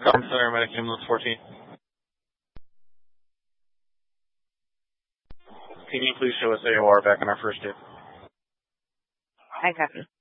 Paramedic Ambulance 14. Can you please show us AOR back on our first dip? I copy.